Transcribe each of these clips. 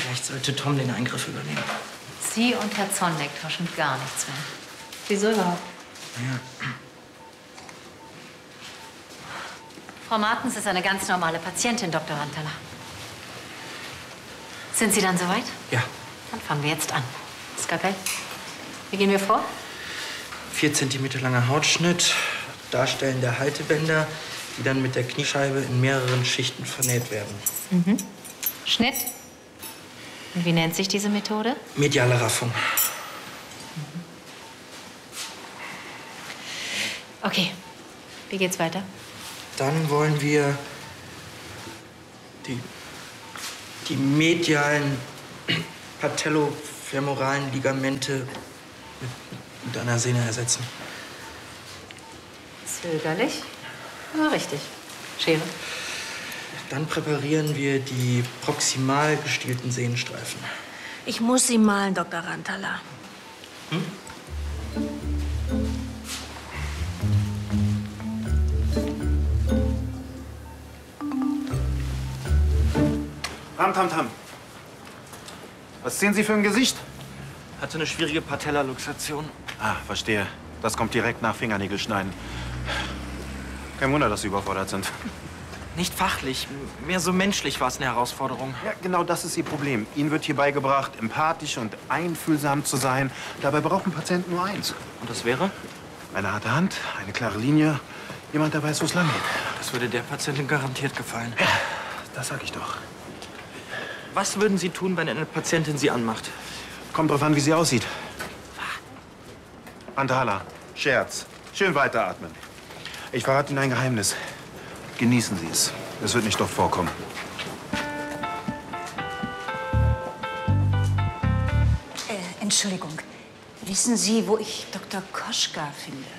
Vielleicht sollte Tom den Eingriff übernehmen. Sie und Herr Zonneck tauschen gar nichts mehr. Wieso überhaupt? Ja. Frau Martens ist eine ganz normale Patientin, Dr. Rantaler. Sind Sie dann soweit? Ja. Dann fangen wir jetzt an. Skalpell. Wie gehen wir vor? 4 Zentimeter langer Hautschnitt, Darstellen der Haltebänder, die dann mit der Kniescheibe in mehreren Schichten vernäht werden. Mhm. Schnitt. Und wie nennt sich diese Methode? Mediale Raffung. Okay. Wie geht's weiter? Dann wollen wir die medialen patellofemoralen Ligamente mit einer Sehne ersetzen. Zögerlich, aber richtig. Schere. Dann präparieren wir die proximal gestielten Sehnenstreifen. Ich muss Sie malen, Dr. Rantaler. Hm? Tam. Was sehen Sie für ein Gesicht? Hatte eine schwierige Patellaluxation. Ah, verstehe. Das kommt direkt nach Fingernägelschneiden. Kein Wunder, dass Sie überfordert sind. Nicht fachlich, mehr so menschlich war es eine Herausforderung. Ja, genau das ist Ihr Problem. Ihnen wird hier beigebracht, empathisch und einfühlsam zu sein. Dabei braucht ein Patient nur eins. Und das wäre? Eine harte Hand, eine klare Linie. Jemand, der weiß, wo es lang geht. Das würde der Patientin garantiert gefallen. Ja, das sag ich doch. Was würden Sie tun, wenn eine Patientin Sie anmacht? Kommt drauf an, wie sie aussieht. Rantaler, Scherz. Schön weiteratmen. Ich verrate Ihnen ein Geheimnis. Genießen Sie es. Es wird nicht oft vorkommen. Entschuldigung. Wissen Sie, wo ich Dr. Koschka finde?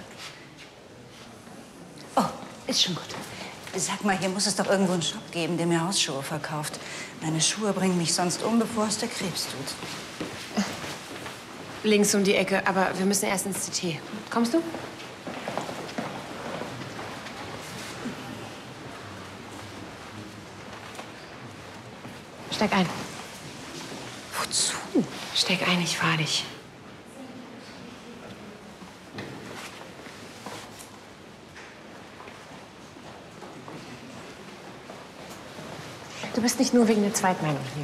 Oh, ist schon gut. Sag mal, hier muss es doch irgendwo einen Shop geben, der mir Hausschuhe verkauft. Meine Schuhe bringen mich sonst um, bevor es der Krebs tut. Links um die Ecke, aber wir müssen erst ins CT. Kommst du? Steig ein. Wozu? Steig ein, ich fahr dich. Du bist nicht nur wegen der Zweitmeinung hier.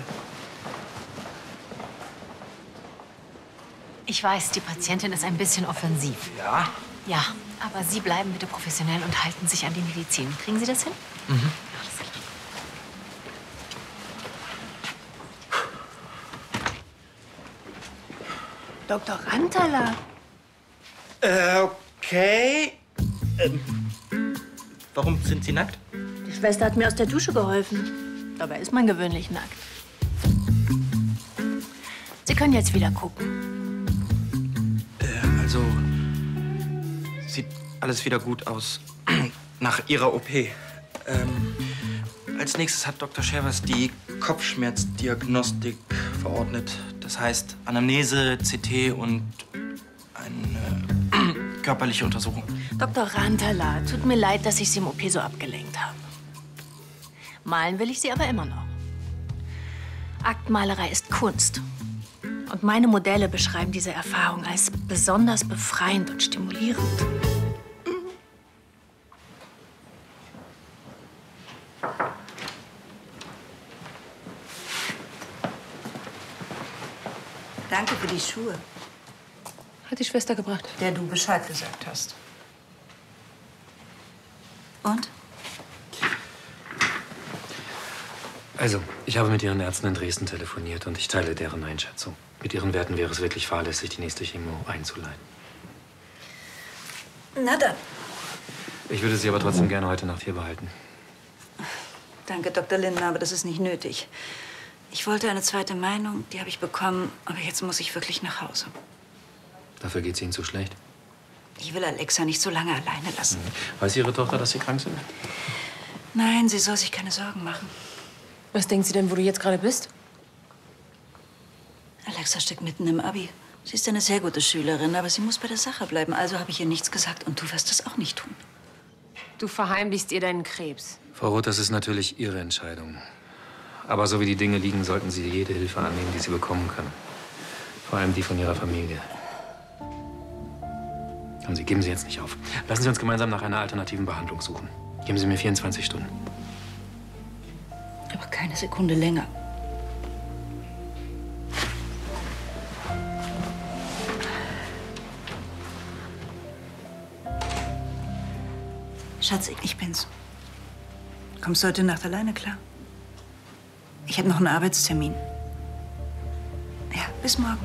Ich weiß, die Patientin ist ein bisschen offensiv. Ja? Ja, aber Sie bleiben bitte professionell und halten sich an die Medizin. Kriegen Sie das hin? Mhm. Alles klar. Dr. Rantaler. Okay. Warum sind Sie nackt? Die Schwester hat mir aus der Dusche geholfen. Dabei ist man gewöhnlich nackt. Sie können jetzt wieder gucken. Also, sieht alles wieder gut aus. Nach Ihrer OP. Als nächstes hat Dr. Schervers die Kopfschmerzdiagnostik verordnet. Das heißt Anamnese, CT und eine körperliche Untersuchung. Dr. Rantaler, tut mir leid, dass ich Sie im OP so abgelenkt habe. Malen will ich Sie aber immer noch. Aktmalerei ist Kunst. Und meine Modelle beschreiben diese Erfahrung als besonders befreiend und stimulierend. Danke für die Schuhe, Hat die Schwester gebracht. der du Bescheid gesagt hast. Und? Also, ich habe mit Ihren Ärzten in Dresden telefoniert und ich teile deren Einschätzung. Mit Ihren Werten wäre es wirklich fahrlässig, die nächste Chemo einzuleiten. Na dann. Ich würde Sie aber trotzdem gerne heute Nacht hier behalten. Danke, Dr. Lindner, aber das ist nicht nötig. Ich wollte eine zweite Meinung, die habe ich bekommen, aber jetzt muss ich wirklich nach Hause. Dafür geht es Ihnen zu schlecht? Ich will Alexa nicht so lange alleine lassen. Weiß Ihre Tochter, dass Sie krank sind? Nein, sie soll sich keine Sorgen machen. Was denkt sie denn, wo du jetzt gerade bist? Alexa steckt mitten im Abi. Sie ist eine sehr gute Schülerin, aber sie muss bei der Sache bleiben. Also habe ich ihr nichts gesagt und du wirst das auch nicht tun. Du verheimlichst ihr deinen Krebs. Frau Roth, das ist natürlich Ihre Entscheidung. Aber so wie die Dinge liegen, sollten Sie jede Hilfe annehmen, die Sie bekommen können. Vor allem die von Ihrer Familie. Und Sie, geben Sie jetzt nicht auf. Lassen Sie uns gemeinsam nach einer alternativen Behandlung suchen. Geben Sie mir 24 Stunden. Aber keine Sekunde länger. Schatz, ich bin's. Kommst du heute Nacht alleine klar? Ich habe noch einen Arbeitstermin. Ja, bis morgen.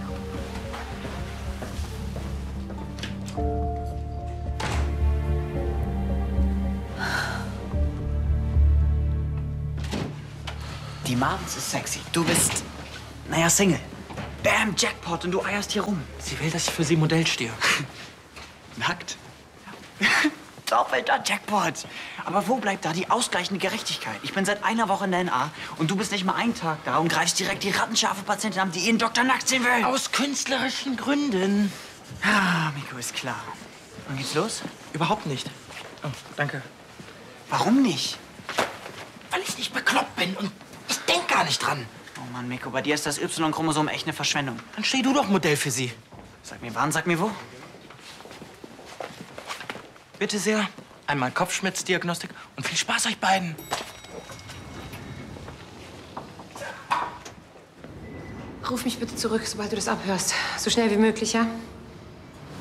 Die Martens ist sexy. Du bist, naja, Single. Bam, Jackpot und du eierst hier rum. Sie will, dass ich für sie Modell stehe. Nackt? Doppelter Jackpot. Aber wo bleibt da die ausgleichende Gerechtigkeit? Ich bin seit einer Woche in der NA und du bist nicht mal einen Tag da und greifst direkt die rattenscharfe Patientin an, die ihren Doktor nackt sehen will. Aus künstlerischen Gründen. Ah, Miko, ist klar. Wann geht's los? Überhaupt nicht. Oh, danke. Warum nicht? Weil ich nicht bekloppt bin und ich denk gar nicht dran. Oh Mann, Miko, bei dir ist das Y-Chromosom echt eine Verschwendung. Dann steh du doch Modell für sie. Sag mir wann, sag mir wo. Bitte sehr. Einmal Kopfschmerzdiagnostik und viel Spaß euch beiden. Ruf mich bitte zurück, sobald du das abhörst. So schnell wie möglich, ja?